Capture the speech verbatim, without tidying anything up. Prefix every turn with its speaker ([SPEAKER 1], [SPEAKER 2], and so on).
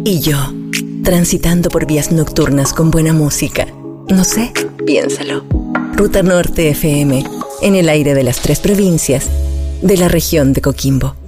[SPEAKER 1] Y yo, transitando por vías nocturnas con buena música. No sé, piénsalo. Ruta Norte F M, en el aire de las tres provincias de la región de Coquimbo.